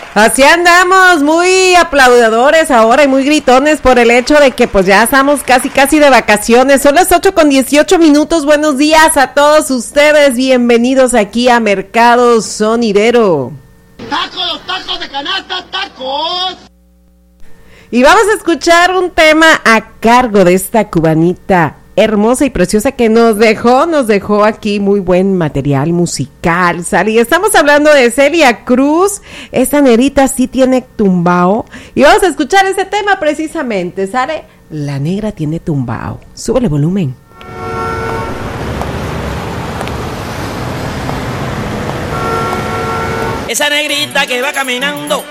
Así andamos, muy aplaudidores ahora y muy gritones por el hecho de que pues ya estamos casi de vacaciones. Son las 8:18. Buenos días a todos ustedes, bienvenidos aquí a Mercado Sonidero. ¡Tacos, tacos de canasta, tacos! Y vamos a escuchar un tema a cargo de esta cubanita hermosa y preciosa que nos dejó aquí muy buen material musical, Sally. Estamos hablando de Celia Cruz. Esta negrita sí tiene tumbao. Y vamos a escuchar ese tema precisamente, ¿sale? La negra tiene tumbao. Súbele volumen. Esa negrita que va caminando